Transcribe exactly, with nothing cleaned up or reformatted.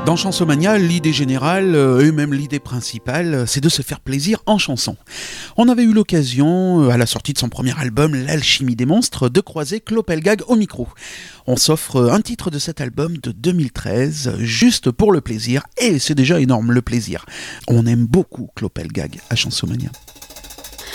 Dans Chansomania, l'idée générale, euh, et même l'idée principale, euh, c'est de se faire plaisir en chanson. On avait eu l'occasion, euh, à la sortie de son premier album, L'Alchimie des monstres, de croiser Clopelgag au micro. On s'offre euh, un titre de cet album de deux mille treize, juste pour le plaisir, et c'est déjà énorme le plaisir. On aime beaucoup Clopelgag à Chansomania.